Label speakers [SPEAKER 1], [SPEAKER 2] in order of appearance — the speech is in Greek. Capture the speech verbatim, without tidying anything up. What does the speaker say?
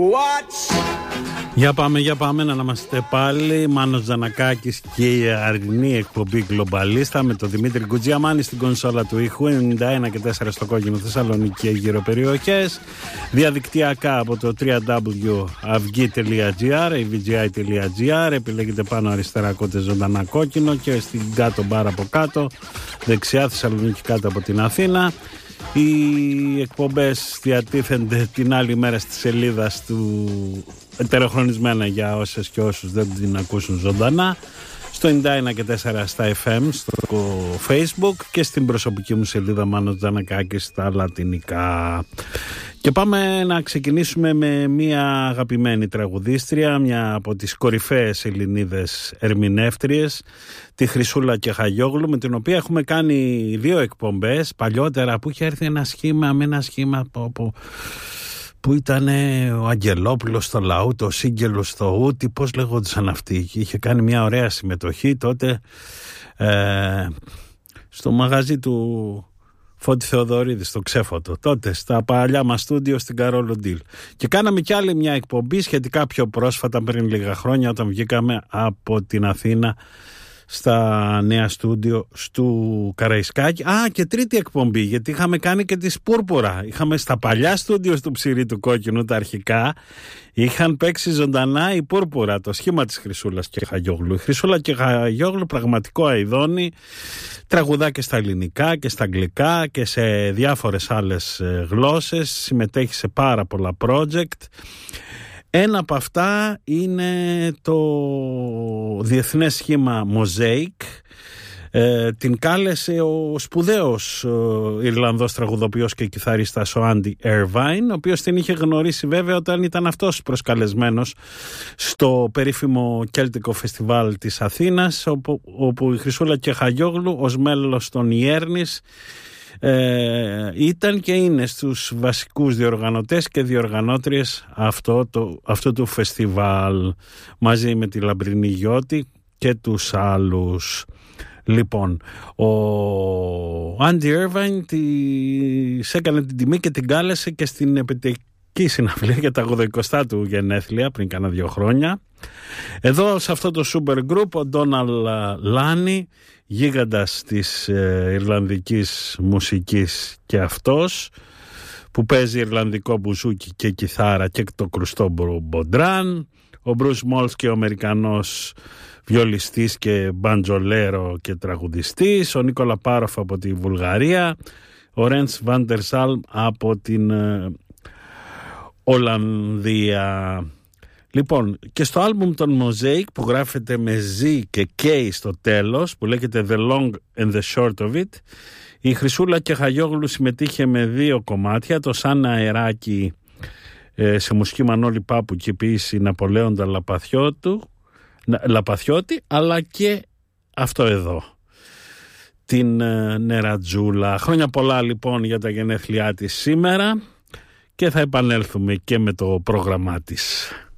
[SPEAKER 1] Watch.
[SPEAKER 2] Για πάμε, για πάμε να είμαστε πάλι. Μάνος Τζανακάκης και η αρινή εκπομπή Γκλομπαλίστα με τον Δημήτρη Κουτζιαμάνη στην κονσόλα του ήχου. ενενήντα ένα και τέσσερα στο κόκκινο Θεσσαλονίκη και γύρω περιοχές. Διαδικτυακά από το double-u double-u double-u τελεία αυγή τελεία τζι άρ, έι βι τζι άι τελεία τζι άρ. Επιλέγετε πάνω αριστερά, ακούτε ζωντανά κόκκινο και στην κάτω μπάρα από κάτω. Δεξιά Θεσσαλονίκη κάτω από την Αθήνα. Οι εκπομπές διατίθενται την άλλη μέρα στη σελίδα του, ετεροχρονισμένα για όσες και όσους δεν την ακούσουν ζωντανά, στο ενενήντα ένα και τέσσερα στα εφ εμ, στο Facebook και στην προσωπική μου σελίδα Μάνος Τζανακάκης στα λατινικά. Και πάμε να ξεκινήσουμε με μια αγαπημένη τραγουδίστρια, μια από τις κορυφαίες Ελληνίδες ερμηνεύτριες, τη Χρυσούλα Κεχαγιόγλου, με την οποία έχουμε κάνει δύο εκπομπές παλιότερα, που είχε έρθει ένα σχήμα με ένα σχήμα που, που, που ήταν ο Αγγελόπουλος στο Λαούτο, ο Σύγγελος στο Ούτι, πώς λεγόντουσαν αυτοί. Είχε κάνει μια ωραία συμμετοχή τότε ε, στο μαγαζί του Φώτη Θεοδωρίδη, στο Ξέφωτο, τότε στα παλιά μας στούντιο στην Καρόλου Ντίλ. Και κάναμε κι άλλη μια εκπομπή σχετικά πιο πρόσφατα, πριν λίγα χρόνια, όταν βγήκαμε από την Αθήνα στα νέα στούντιο του Καραϊσκάκη. Α, και τρίτη εκπομπή, γιατί είχαμε κάνει και τη Πούρπουρα. Είχαμε στα παλιά στούντιο του Ψηρή του Κόκκινου, τα αρχικά, είχαν παίξει ζωντανά η Πούρπουρα, το σχήμα της Χρυσούλας Κεχαγιόγλου. Η Χρυσούλα Κεχαγιόγλου, πραγματικό αηδόνι, τραγουδά και στα ελληνικά και στα αγγλικά και σε διάφορες άλλες γλώσσες, συμμετέχει σε πάρα πολλά project. Ένα από αυτά είναι το διεθνές σχήμα Mosaic. Ε, την κάλεσε ο σπουδαίος ο Ιρλανδός τραγουδοποιός και κιθαρίστας ο Άντι Έρβαϊν, ο οποίος την είχε γνωρίσει βέβαια όταν ήταν αυτός προσκαλεσμένος στο περίφημο Κέλτικο Φεστιβάλ της Αθήνας, όπου, όπου η Χρυσούλα Κεχαγιόγλου ως μέλος των Ιέρνης Ε, ήταν και είναι στους βασικούς διοργανωτές και διοργανώτριες αυτό το, αυτού του φεστιβάλ, μαζί με τη Λαμπρινή Γιώτη και τους άλλους. Λοιπόν, ο Άντι Έρβαϊν της έκανε την τιμή και την κάλεσε και στην επιτυχική συναυλία για τα ογδοηκοστά του γενέθλια πριν κάνα δύο χρόνια. Εδώ σε αυτό το super group ο Ντόναλ Λάνι, γίγαντας της ε, Ιρλανδικής μουσικής και αυτός, που παίζει Ιρλανδικό μπουζούκι και κιθάρα και το κρουστό μποντράν, ο Μπρους Μόλς και ο Αμερικανός βιολιστής και μπαντζολέρο και τραγουδιστής, ο Νίκολα Πάροφ από τη Βουλγαρία, ο Ρέντς Βάντερ Σάλμ από την ε, Ολλανδία. Λοιπόν, και στο άλμπουμ των Mosaic, που γράφεται με Z και K στο τέλος, που λέγεται The Long and the Short of It, η Χρυσούλα Κεχαγιόγλου συμμετείχε με δύο κομμάτια, το Σαν Αεράκι ε, σε μουσική Μανώλη Πάπου και ποιήση Ναπολέοντα Λαπαθιώτου, Λαπαθιώτη, αλλά και αυτό εδώ, την ε, Νερατζούλα. Χρόνια πολλά λοιπόν για τα γενέθλιά της σήμερα και θα επανέλθουμε και με το πρόγραμμά της.